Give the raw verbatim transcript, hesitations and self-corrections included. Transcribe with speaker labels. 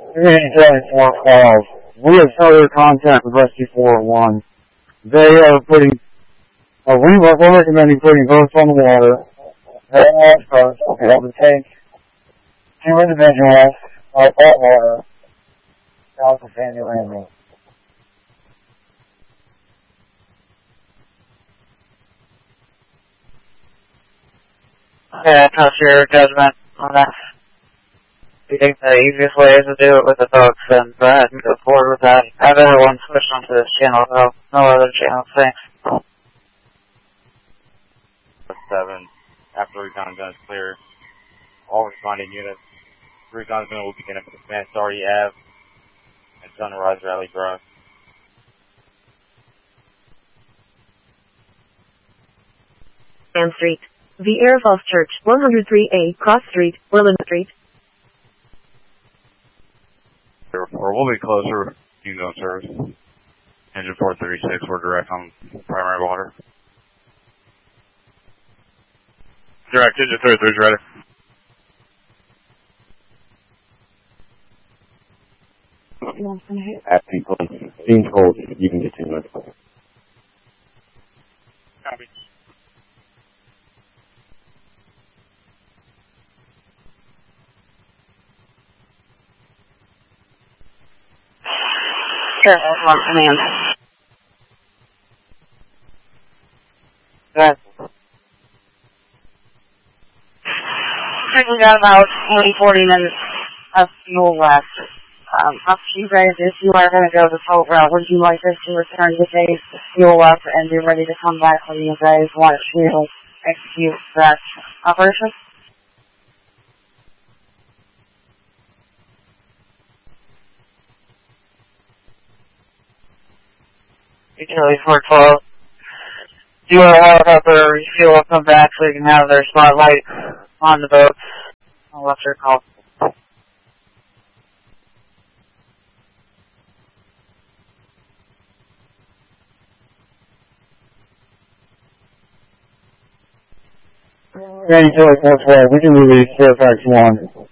Speaker 1: Seven four twelve. We have further contact with Rescue four one. They are putting, uh, we were we're recommending putting boats on the water. Heading off first, we'll to take two individuals out that water, south of Sandy Landing.
Speaker 2: Yeah, trust your judgment on that. If you think the easiest way is to do it with the boats, then go ahead and go forward with that. Have everyone switch onto this channel, though. No other channel, thanks.
Speaker 3: seven, after recon gun is clear, all responding units, recon gun will begin at the Mansardi Ave and Sunrise Valley Drive.
Speaker 4: Ann Street. The Air Falls Church, one oh three A, Cross Street, Orland Street.
Speaker 3: Or we'll be closer, you know, service. Engine four thirty-six, we're direct on primary water. Direct, engine thirty-three is ready.
Speaker 5: At people, being told you can get too much.
Speaker 3: Copy.
Speaker 2: Sure, one command. Good. I think we got about twenty, forty minutes of fuel left. Um, up to you guys, if you are going to go this whole route, would you like us to return to base, fuel up, and be ready to come back when you guys want to execute that operation? Utility four twelve. Do you want to walk up or refuel up, come back so you can have their spotlight on the boat? I'll let your call.
Speaker 1: Yeah, Utility four twelve, we can release Fairfax one.